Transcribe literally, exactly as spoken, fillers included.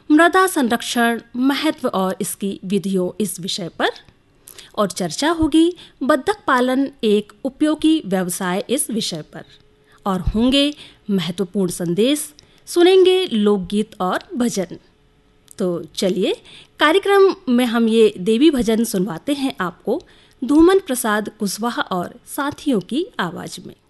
मृदा संरक्षण महत्व और इसकी विधियों इस विषय पर, और चर्चा होगी बत्तख पालन एक उपयोगी व्यवसाय इस विषय पर, और होंगे महत्वपूर्ण संदेश, सुनेंगे लोकगीत और भजन। तो चलिए कार्यक्रम में हम ये देवी भजन सुनवाते हैं आपको धूमन प्रसाद कुशवाहा और साथियों की आवाज में।